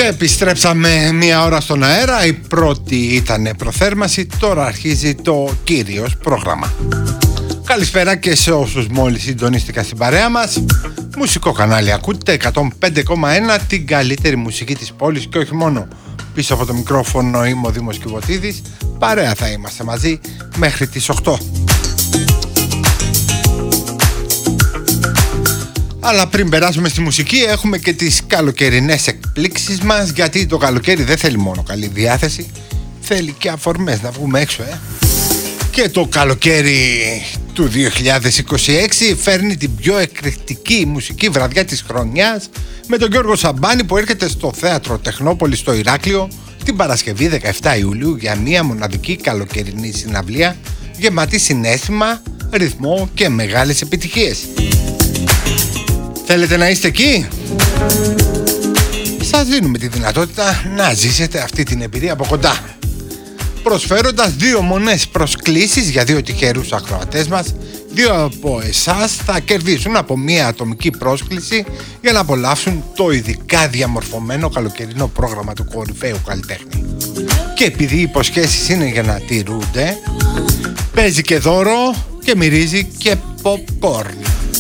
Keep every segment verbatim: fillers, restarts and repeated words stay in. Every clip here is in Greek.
Επιστρέψαμε μία ώρα στον αέρα. Η πρώτη ήταν προθέρμαση. Τώρα αρχίζει το κύριος πρόγραμμα. Καλησπέρα και σε όσους μόλις συντονίστηκαν στην παρέα μας. Μουσικό κανάλι ακούτε εκατόν πέντε κόμμα ένα, την καλύτερη μουσική της πόλης και όχι μόνο. Πίσω από το μικρόφωνο είμαι ο Δήμος Κιβωτίδης. Παρέα θα είμαστε μαζί μέχρι τις οκτώ. Αλλά πριν περάσουμε στη μουσική έχουμε και τις καλοκαιρινές εκπλήξεις μας, γιατί το καλοκαίρι δεν θέλει μόνο καλή διάθεση, θέλει και αφορμές να βγούμε έξω ε. Και το καλοκαίρι του δύο χιλιάδες είκοσι έξι φέρνει την πιο εκρηκτική μουσική βραδιά της χρονιάς με τον Γιώργο Σαμπάνη που έρχεται στο Θέατρο Τεχνόπολης στο Ηράκλειο την Παρασκευή δεκαεφτά Ιουλίου για μια μοναδική καλοκαιρινή συναυλία γεμάτη συναίσθημα, ρυθμό και μεγάλες επιτυχίες. Θέλετε να είστε εκεί? Σας δίνουμε τη δυνατότητα να ζήσετε αυτή την εμπειρία από κοντά, προσφέροντας δύο μονές προσκλήσεις για δύο τυχερούς ακροατές μας. Δύο από εσάς θα κερδίσουν από μία ατομική πρόσκληση για να απολαύσουν το ειδικά διαμορφωμένο καλοκαιρινό πρόγραμμα του κορυφαίου καλλιτέχνη. Και επειδή οι υποσχέσεις είναι για να τηρούνται, παίζει και δώρο και μυρίζει και popcorn.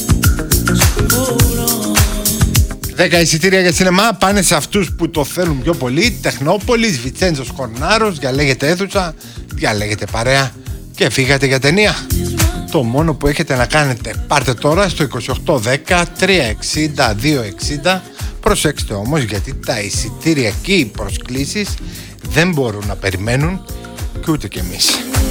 δέκα εισιτήρια για σινεμά πάνε σε αυτούς που το θέλουν πιο πολύ. Τεχνόπολης, Βιτσέντζος Κορνάρος, διαλέγετε αίθουσα, διαλέγετε παρέα και φύγατε για ταινία. Το μόνο που έχετε να κάνετε, πάρτε τώρα στο είκοσι οκτώ δέκα τριακόσια εξήντα διακόσια εξήντα. Προσέξτε όμως, γιατί τα εισιτήρια και οι προσκλήσεις δεν μπορούν να περιμένουν και ούτε κι εμείς.